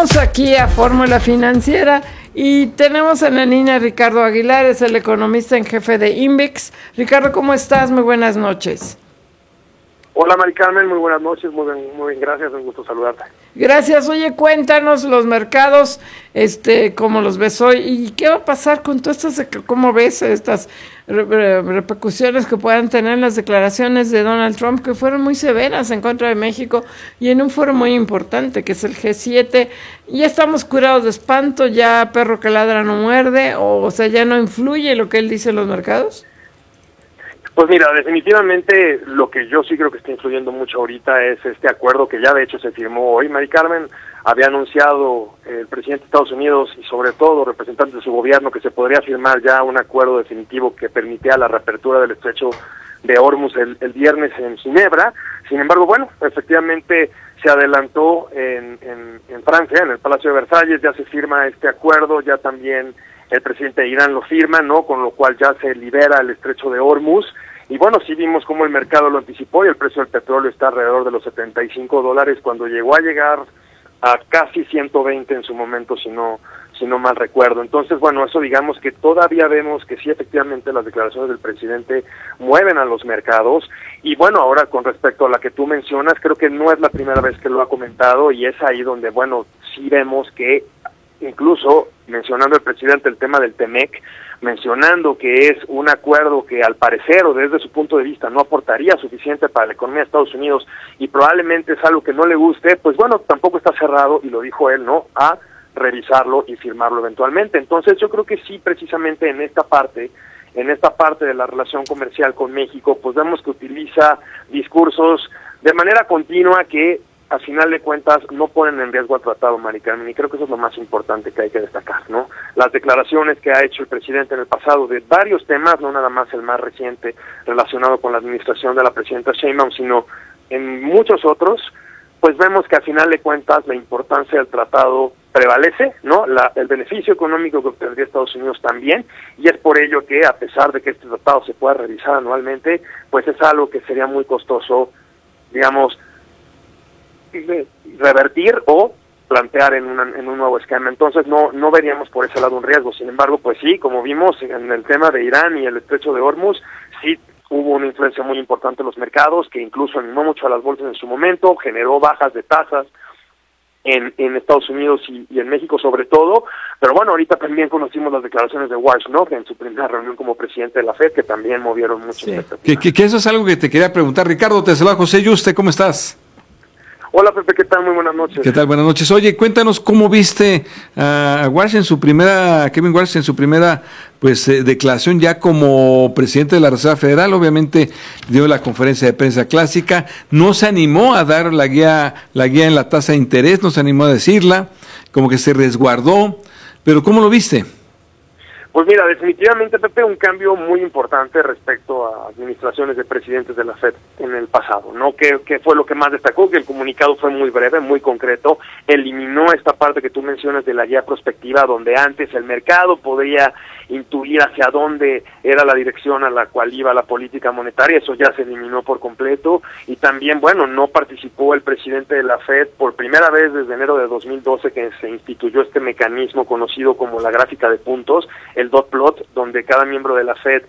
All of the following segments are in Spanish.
Regresamos aquí a Fórmula Financiera y tenemos en la línea a Ricardo Aguilar, es el economista en jefe de INVEX. Ricardo, ¿cómo estás? Muy buenas noches. Hola, Mari Carmen, muy buenas noches, muy bien, gracias, un gusto saludarte. Gracias. Oye, cuéntanos los mercados, cómo los ves hoy y qué va a pasar con todas estas, cómo ves estas repercusiones que puedan tener las declaraciones de Donald Trump, que fueron muy severas en contra de México y en un foro muy importante que es el G7. Ya estamos curados de espanto, ya perro que ladra no muerde, o sea, ya no influye lo que él dice en los mercados. Pues mira, definitivamente lo que yo sí creo que está influyendo mucho ahorita es este acuerdo que ya de hecho se firmó hoy. Mari Carmen, había anunciado el presidente de Estados Unidos y sobre todo representantes de su gobierno que se podría firmar ya un acuerdo definitivo que permitía la reapertura del estrecho de Hormuz el viernes en Ginebra. Sin embargo, bueno, efectivamente se adelantó en Francia, en el Palacio de Versalles, ya se firma este acuerdo, ya también el presidente de Irán lo firma, ¿no? Con lo cual ya se libera el estrecho de Hormuz. Y bueno, sí vimos cómo el mercado lo anticipó y el precio del petróleo está alrededor de los $75 cuando llegó a llegar a casi 120 en su momento, si no mal recuerdo. Entonces, bueno, eso digamos que todavía vemos que sí, efectivamente, las declaraciones del presidente mueven a los mercados. Y bueno, ahora con respecto a la que tú mencionas, creo que no es la primera vez que lo ha comentado y es ahí donde, bueno, sí vemos que incluso mencionando el presidente el tema del TEMEC, mencionando que es un acuerdo que al parecer o desde su punto de vista no aportaría suficiente para la economía de Estados Unidos y probablemente es algo que no le guste, pues bueno, tampoco está cerrado, y lo dijo él, ¿no?, a revisarlo y firmarlo eventualmente. Entonces yo creo que sí, precisamente en esta parte de la relación comercial con México, pues vemos que utiliza discursos de manera continua que a final de cuentas no ponen en riesgo al tratado, Mari Carmen, y creo que eso es lo más importante que hay que destacar, ¿no? Las declaraciones que ha hecho el presidente en el pasado de varios temas, no nada más el más reciente relacionado con la administración de la presidenta Sheinbaum, sino en muchos otros, pues vemos que a final de cuentas la importancia del tratado prevalece, ¿no? El beneficio económico que obtendría Estados Unidos también, y es por ello que a pesar de que este tratado se pueda revisar anualmente, pues es algo que sería muy costoso, digamos, revertir o plantear en un nuevo esquema. Entonces no veríamos por ese lado un riesgo. Sin embargo, pues sí, como vimos en el tema de Irán y el estrecho de Hormuz, sí hubo una influencia muy importante en los mercados, que incluso animó mucho a las bolsas en su momento, generó bajas de tasas en Estados Unidos y en México sobre todo, pero bueno, ahorita también conocimos las declaraciones de Warnock en su primera reunión como presidente de la FED, que también movieron mucho. Sí. Que eso es algo que te quería preguntar. Ricardo, te saluda José Yuste, ¿cómo estás? Hola Pepe, ¿qué tal? Muy buenas noches. ¿Qué tal? Buenas noches. Oye, cuéntanos cómo viste a Walsh Kevin Walsh en su primera declaración ya como presidente de la Reserva Federal. Obviamente dio la conferencia de prensa clásica, no se animó a dar la guía en la tasa de interés, no se animó a decirla, como que se resguardó, pero ¿cómo lo viste? Pues mira, definitivamente, Pepe, un cambio muy importante respecto a administraciones de presidentes de la FED en el pasado, ¿no? Que fue lo que más destacó, que el comunicado fue muy breve, muy concreto, eliminó esta parte que tú mencionas de la guía prospectiva, donde antes el mercado podría intuir hacia dónde era la dirección a la cual iba la política monetaria, eso ya se eliminó por completo, y también, bueno, no participó el presidente de la FED por primera vez desde enero de 2012 que se instituyó este mecanismo conocido como la gráfica de puntos, el dot plot, donde cada miembro de la FED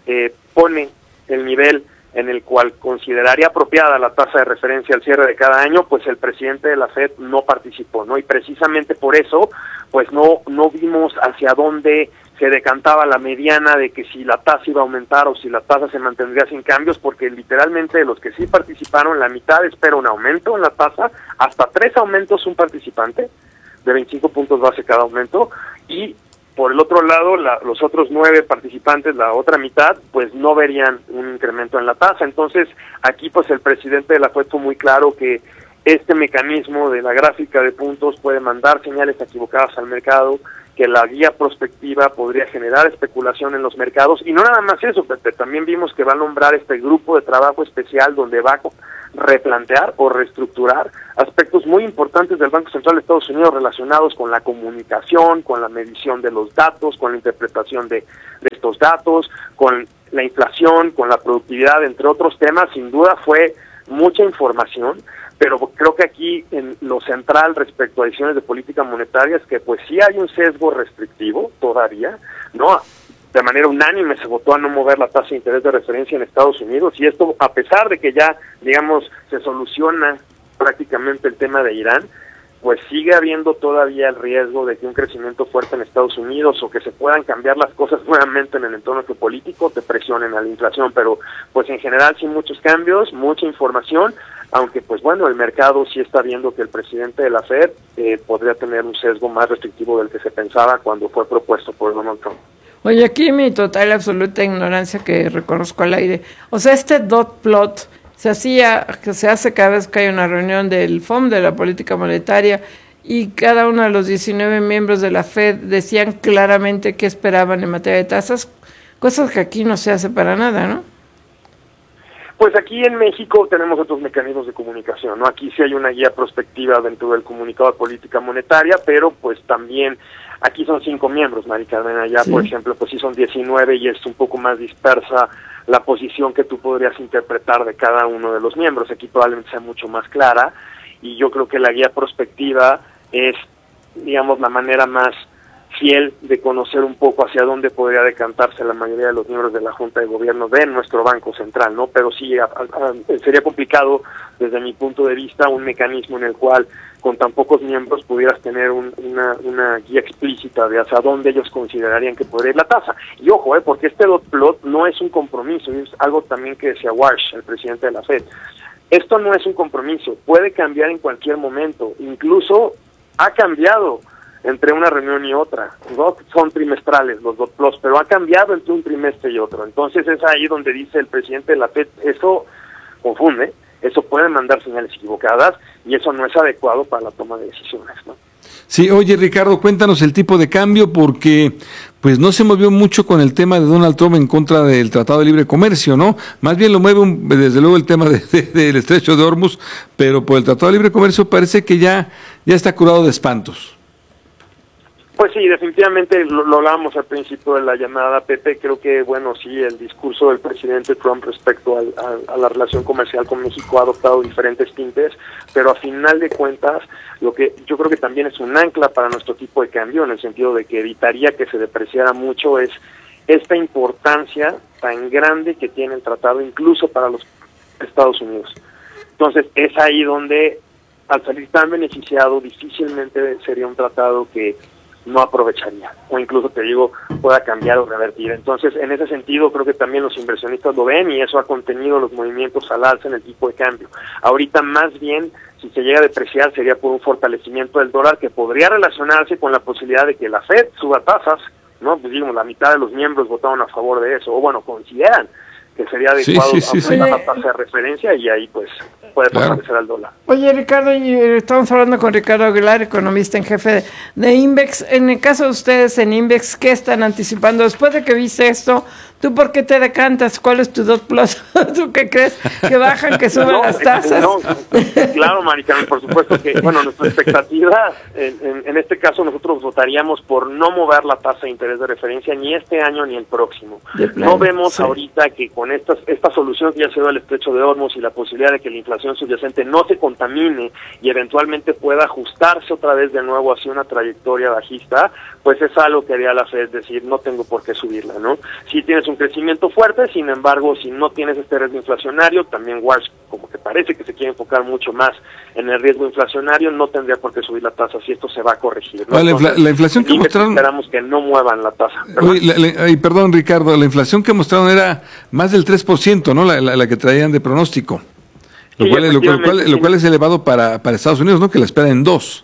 pone el nivel en el cual consideraría apropiada la tasa de referencia al cierre de cada año. Pues el presidente de la FED no participó, ¿no? Y precisamente por eso, pues no vimos hacia dónde se decantaba la mediana de que si la tasa iba a aumentar o si la tasa se mantendría sin cambios, porque literalmente de los que sí participaron, la mitad espera un aumento en la tasa, hasta 3 aumentos un participante, de 25 puntos base cada aumento, y por el otro lado, los otros 9 participantes, la otra mitad, pues no verían un incremento en la tasa. Entonces, aquí pues el presidente de la FED fue muy claro que este mecanismo de la gráfica de puntos puede mandar señales equivocadas al mercado, que la guía prospectiva podría generar especulación en los mercados, y no nada más eso, Pepe, también vimos que va a nombrar este grupo de trabajo especial donde va a replantear o reestructurar aspectos muy importantes del Banco Central de Estados Unidos relacionados con la comunicación, con la medición de los datos, con la interpretación de estos datos, con la inflación, con la productividad, entre otros temas. Sin duda fue mucha información, Pero creo que aquí en lo central respecto a decisiones de política monetaria es que pues sí hay un sesgo restrictivo todavía, ¿no? De manera unánime se votó a no mover la tasa de interés de referencia en Estados Unidos, y esto a pesar de que ya, digamos, se soluciona prácticamente el tema de Irán, pues sigue habiendo todavía el riesgo de que un crecimiento fuerte en Estados Unidos o que se puedan cambiar las cosas nuevamente en el entorno geopolítico te presionen a la inflación, pero pues en general sí muchos cambios, mucha información, aunque pues bueno, el mercado sí está viendo que el presidente de la Fed podría tener un sesgo más restrictivo del que se pensaba cuando fue propuesto por Donald Trump. Oye, aquí mi total absoluta ignorancia que reconozco al aire. O sea, este dot plot se hace cada vez que hay una reunión del FOM, de la política monetaria, y cada uno de los 19 miembros de la Fed decían claramente qué esperaban en materia de tasas, cosas que aquí no se hace para nada, ¿no? Pues aquí en México tenemos otros mecanismos de comunicación, ¿no? Aquí sí hay una guía prospectiva dentro del comunicado de política monetaria, pero pues también aquí son 5 miembros, Mari Carmen, allá sí, por ejemplo, pues sí son 19 y es un poco más dispersa la posición que tú podrías interpretar de cada uno de los miembros. Aquí probablemente sea mucho más clara, y yo creo que la guía prospectiva es, digamos, la manera más fiel de conocer un poco hacia dónde podría decantarse la mayoría de los miembros de la Junta de Gobierno de nuestro Banco Central, ¿no? Pero sí, sería complicado, desde mi punto de vista, un mecanismo en el cual con tan pocos miembros pudieras tener una guía explícita de hacia dónde ellos considerarían que podría ir la tasa. Y ojo, porque este dot plot no es un compromiso, es algo también que decía Warsh, el presidente de la Fed. Esto no es un compromiso, puede cambiar en cualquier momento, incluso ha cambiado entre una reunión y otra. Son trimestrales los dot plots, pero ha cambiado entre un trimestre y otro. Entonces es ahí donde dice el presidente de la Fed, eso confunde, eso puede mandar señales equivocadas y eso no es adecuado para la toma de decisiones, ¿no? Sí, oye Ricardo, cuéntanos el tipo de cambio, porque pues no se movió mucho con el tema de Donald Trump en contra del Tratado de Libre Comercio, ¿no? Más bien lo mueve desde luego el tema del Estrecho de Hormuz, pero por el Tratado de Libre Comercio parece que ya está curado de espantos. Pues sí, definitivamente lo hablábamos al principio de la llamada, Pepe. Creo que, bueno, sí, el discurso del presidente Trump respecto a la relación comercial con México ha adoptado diferentes tintes, pero a final de cuentas, lo que yo creo que también es un ancla para nuestro tipo de cambio, en el sentido de que evitaría que se depreciara mucho, es esta importancia tan grande que tiene el tratado, incluso para los Estados Unidos. Entonces, es ahí donde, al salir tan beneficiado, difícilmente sería un tratado que no aprovecharía, o incluso, te digo, pueda cambiar o revertir. Entonces, en ese sentido, creo que también los inversionistas lo ven y eso ha contenido los movimientos al alza en el tipo de cambio. Ahorita, más bien, si se llega a depreciar, sería por un fortalecimiento del dólar que podría relacionarse con la posibilidad de que la Fed suba tasas, ¿no? Pues digamos, la mitad de los miembros votaron a favor de eso, o bueno, consideran que sería adecuado aumentar la tasa de referencia y ahí pues puede fortalecer al dólar. Oye Ricardo, estamos hablando con Ricardo Aguilar, economista en jefe de Invex. En el caso de ustedes en Invex, ¿qué están anticipando? Después de que viste esto, ¿tú por qué te decantas? ¿Cuál es tu dot plus? ¿Tú qué crees? ¿Que bajan, que suben las tasas? No, claro, Maricarmen, por supuesto que, bueno, nuestra expectativa, en este caso nosotros votaríamos por no mover la tasa de interés de referencia ni este año ni el próximo. No vemos ahorita que con esta solución que ya se dio al Estrecho de Hormuz y la posibilidad de que la inflación subyacente no se contamine y eventualmente pueda ajustarse otra vez de nuevo hacia una trayectoria bajista, pues es algo que haría la Fed, decir, no tengo por qué subirla, ¿no? Si tienes un crecimiento fuerte, sin embargo, si no tienes este riesgo inflacionario, también Warsh como que parece que se quiere enfocar mucho más en el riesgo inflacionario, no tendría por qué subir la tasa si esto se va a corregir, ¿no? Entonces, la inflación que mostraron... Esperamos que no muevan la tasa. Perdón, Ricardo, la inflación que mostraron era más del 3%, ¿no? La que traían de pronóstico. Lo cual es elevado para Estados Unidos, ¿no? Que la esperan en 2%.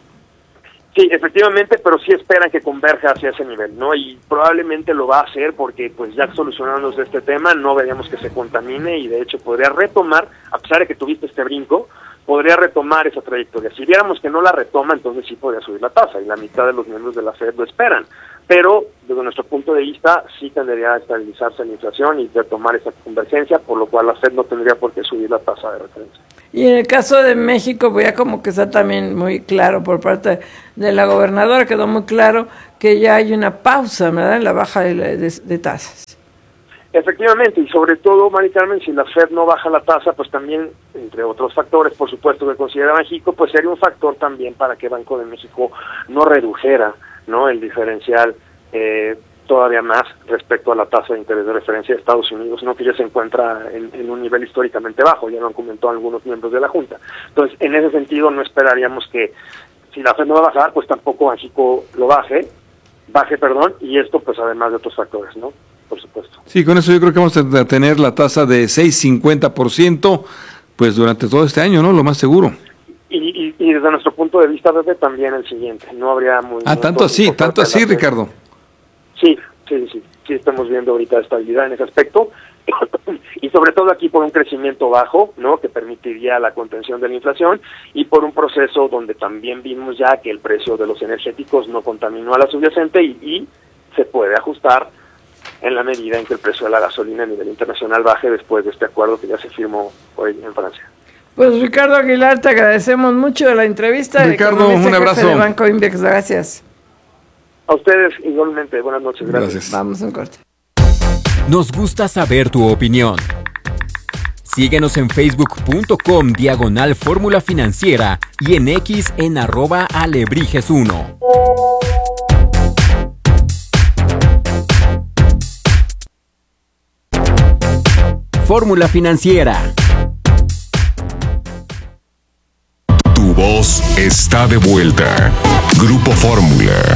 Sí, efectivamente, pero sí esperan que converja hacia ese nivel, ¿no? Y probablemente lo va a hacer porque, pues, ya solucionándose este tema, no veríamos que se contamine y, de hecho, podría retomar, a pesar de que tuviste este brinco, podría retomar esa trayectoria. Si viéramos que no la retoma, entonces sí podría subir la tasa y la mitad de los miembros de la Fed lo esperan. Pero, desde nuestro punto de vista, sí tendería a estabilizarse la inflación y retomar esa convergencia, por lo cual la Fed no tendría por qué subir la tasa de referencia. Y en el caso de México, pues ya como que está también muy claro por parte de la gobernadora, quedó muy claro que ya hay una pausa, ¿verdad?, en la baja de tasas. Efectivamente, y sobre todo, Mari Carmen, si la Fed no baja la tasa, pues también, entre otros factores, por supuesto, que considera México, pues sería un factor también para que Banco de México no redujera, ¿no?, el diferencial todavía más respecto a la tasa de interés de referencia de Estados Unidos, ¿no?, que ya se encuentra en un nivel históricamente bajo, ya lo han comentado algunos miembros de la Junta. Entonces, en ese sentido, no esperaríamos que, si la Fed no va a bajar, pues tampoco México lo baje, y esto pues además de otros factores, ¿no?, por supuesto. Sí, con eso yo creo que vamos a tener la tasa de 6.50%, pues durante todo este año, ¿no?, lo más seguro. Y desde nuestro punto de vista, desde también el siguiente, no habría muy... tanto así, Ricardo. Sí, estamos viendo ahorita estabilidad en ese aspecto, y sobre todo aquí por un crecimiento bajo, ¿no?, que permitiría la contención de la inflación, y por un proceso donde también vimos ya que el precio de los energéticos no contaminó a la subyacente y se puede ajustar en la medida en que el precio de la gasolina a nivel internacional baje después de este acuerdo que ya se firmó hoy en Francia. Pues Ricardo Aguilar, te agradecemos mucho la entrevista. Ricardo, un abrazo. De Banco Invex, gracias. A ustedes igualmente, buenas noches, gracias. Vamos a un corte. Nos gusta saber tu opinión. Síguenos en facebook.com/Fórmula Financiera y en X en @Alebrijes1. Fórmula Financiera. Tu voz está de vuelta. Grupo Fórmula.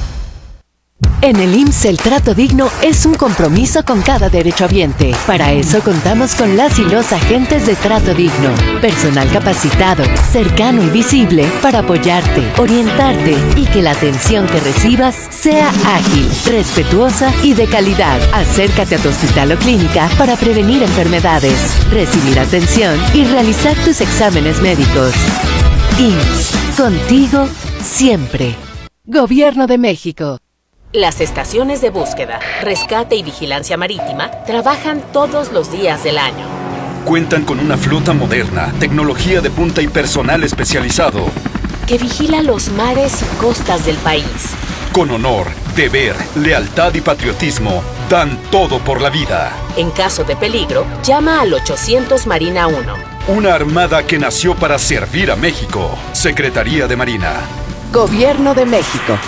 En el IMSS el trato digno es un compromiso con cada derechohabiente. Para eso contamos con las y los agentes de Trato Digno. Personal capacitado, cercano y visible para apoyarte, orientarte y que la atención que recibas sea ágil, respetuosa y de calidad. Acércate a tu hospital o clínica para prevenir enfermedades, recibir atención y realizar tus exámenes médicos. IMSS, contigo siempre. Gobierno de México. Las estaciones de búsqueda, rescate y vigilancia marítima trabajan todos los días del año. Cuentan con una flota moderna, tecnología de punta y personal especializado que vigila los mares y costas del país. Con honor, deber, lealtad y patriotismo, dan todo por la vida. En caso de peligro, llama al 800 Marina 1. Una armada que nació para servir a México. Secretaría de Marina. Gobierno de México.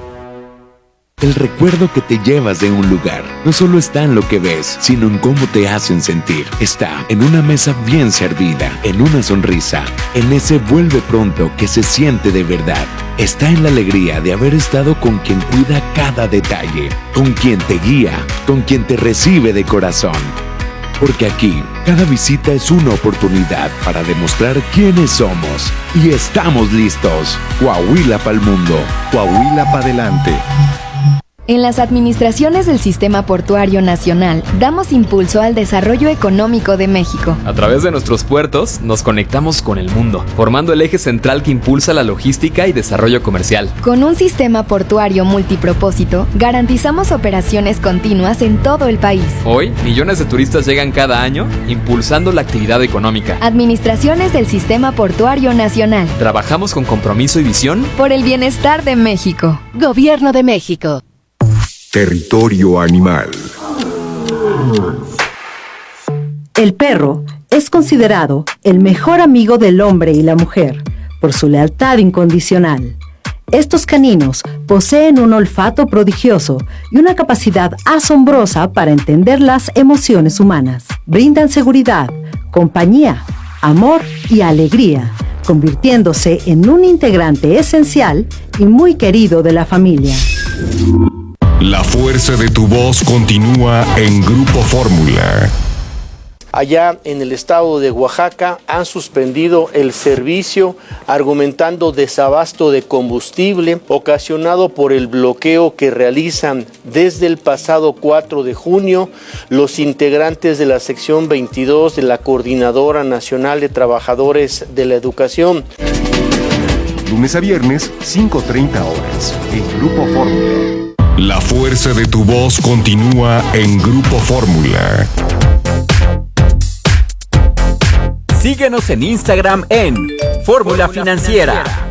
El recuerdo que te llevas de un lugar no solo está en lo que ves, sino en cómo te hacen sentir. Está en una mesa bien servida, en una sonrisa, en ese vuelve pronto que se siente de verdad. Está en la alegría de haber estado con quien cuida cada detalle, con quien te guía, con quien te recibe de corazón. Porque aquí, cada visita es una oportunidad para demostrar quiénes somos. Y estamos listos. Coahuila pa'l mundo. Coahuila pa' adelante. En las administraciones del Sistema Portuario Nacional, damos impulso al desarrollo económico de México. A través de nuestros puertos, nos conectamos con el mundo, formando el eje central que impulsa la logística y desarrollo comercial. Con un sistema portuario multipropósito, garantizamos operaciones continuas en todo el país. Hoy, millones de turistas llegan cada año, impulsando la actividad económica. Administraciones del Sistema Portuario Nacional. Trabajamos con compromiso y visión por el bienestar de México. Gobierno de México. Territorio animal. El perro es considerado el mejor amigo del hombre y la mujer por su lealtad incondicional. Estos caninos poseen un olfato prodigioso y una capacidad asombrosa para entender las emociones humanas. Brindan seguridad, compañía, amor y alegría, convirtiéndose en un integrante esencial y muy querido de la familia. La fuerza de tu voz continúa en Grupo Fórmula. Allá en el estado de Oaxaca han suspendido el servicio argumentando desabasto de combustible ocasionado por el bloqueo que realizan desde el pasado 4 de junio los integrantes de la sección 22 de la Coordinadora Nacional de Trabajadores de la Educación. Lunes a viernes, 5:30 horas, en Grupo Fórmula. La fuerza de tu voz continúa en Grupo Fórmula. Síguenos en Instagram en Fórmula Financiera.